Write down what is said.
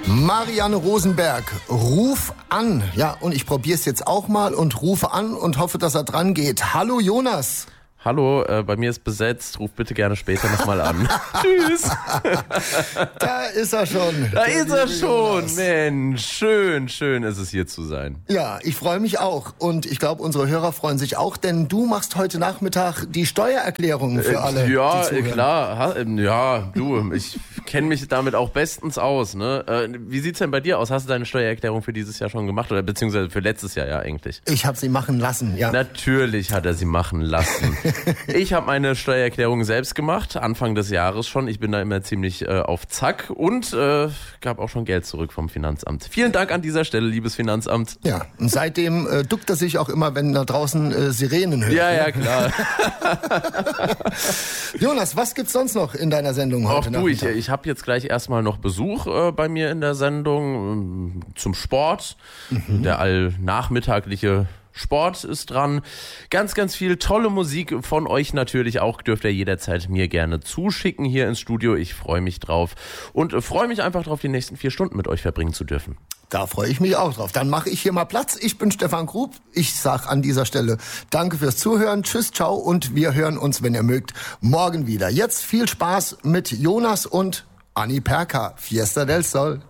Marianne Rosenberg, ruf an. Ja, und ich probiere es jetzt auch mal und rufe an und hoffe, dass er dran geht. Hallo Jonas. Hallo, bei mir ist besetzt. Ruf bitte gerne später nochmal an. Tschüss. Da ist er schon. Da ist er schon. Jonas. Mensch, schön ist es hier zu sein. Ja, ich freue mich auch. Und ich glaube, unsere Hörer freuen sich auch, denn du machst heute Nachmittag die Steuererklärung für alle, ja, die zuhören. Klar. Ja, du, ich kenne mich damit auch bestens aus. Ne? Wie sieht's denn bei dir aus? Hast du deine Steuererklärung für dieses Jahr schon gemacht? Oder beziehungsweise für letztes Jahr ja eigentlich? Ich habe sie machen lassen, ja. Natürlich hat er sie machen lassen. Ich habe meine Steuererklärung selbst gemacht, Anfang des Jahres schon. Ich bin da immer ziemlich auf Zack und gab auch schon Geld zurück vom Finanzamt. Vielen Dank an dieser Stelle, liebes Finanzamt. Ja, und seitdem duckt er sich auch immer, wenn da draußen Sirenen hört. Ja, klar. Jonas, was gibt's sonst noch in deiner Sendung heute Nachmittag? Ich habe jetzt gleich erstmal noch Besuch bei mir in der Sendung zum Sport. Der allnachmittagliche Sport ist dran. Ganz viel tolle Musik von euch natürlich auch. Dürft ihr jederzeit mir gerne zuschicken hier ins Studio. Ich freue mich drauf und freue mich einfach drauf, die nächsten 4 Stunden mit euch verbringen zu dürfen. Da freue ich mich auch drauf. Dann mache ich hier mal Platz. Ich bin Stefan Grub. Ich sag an dieser Stelle danke fürs Zuhören. Tschüss, ciao und wir hören uns, wenn ihr mögt, morgen wieder. Jetzt viel Spaß mit Jonas und Anni Perka. Fiesta del Sol.